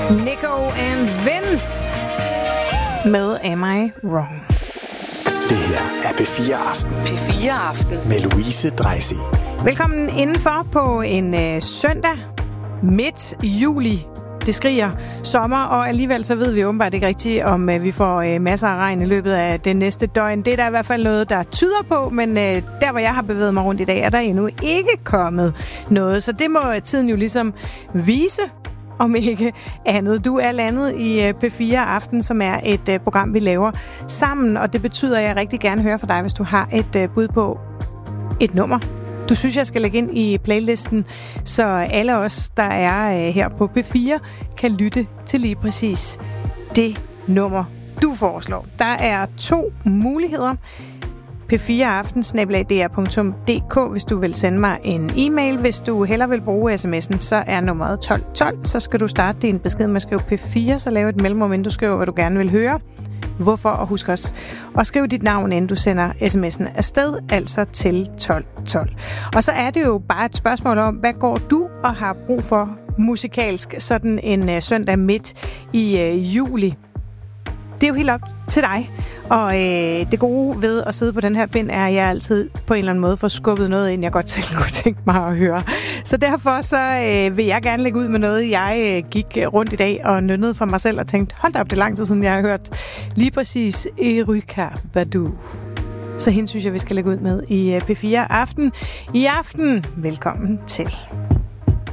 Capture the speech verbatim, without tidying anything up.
Nico and Vince med Am I Wrong? Det her er P fire Aften. P fire Aften. Med Louise Dreisig. Velkommen indenfor på en øh, søndag midt juli. Det skriger sommer, og alligevel så ved vi åbenbart ikke rigtigt, om øh, vi får øh, masser af regn i løbet af det næste døgn. Det er der i hvert fald noget, der tyder på, men øh, der, hvor jeg har bevæget mig rundt i dag, er der endnu ikke kommet noget. Så det må tiden jo ligesom vise, om ikke andet. Du er landet i P fire Aften, som er et uh, program, vi laver sammen, og det betyder, at jeg rigtig gerne hører fra dig, hvis du har et uh, bud på et nummer, du synes, jeg skal lægge ind i playlisten, så alle os, der er uh, her på P fire, kan lytte til lige præcis det nummer, du foreslår. Der er to muligheder. P fire aften snabel-a d r punktum d k, hvis du vil sende mig en e-mail. Hvis du hellere vil bruge sms'en, så er nummeret tolv tolv. Så skal du starte din besked med at skrive P fire, så lave et mellemrum, inden du skriver, hvad du gerne vil høre. Hvorfor, og husk også at skrive dit navn, inden du sender sms'en afsted, altså til tolv tolv. Og så er det jo bare et spørgsmål om, hvad går du og har brug for musikalsk sådan en uh, søndag midt i uh, juli? Det er jo helt op til dig. Og øh, det gode ved at sidde på den her pind er, at jeg altid på en eller anden måde får skubbet noget ind, jeg godt selv kunne tænke mig at høre. Så derfor så øh, vil jeg gerne lægge ud med noget, jeg øh, gik rundt i dag og nynnede for mig selv og tænkte, hold da op, det er lang tid siden, jeg har hørt lige præcis Erykah Badu. Så hende synes jeg, vi skal lægge ud med i øh, P fire Aften. I aften, velkommen til.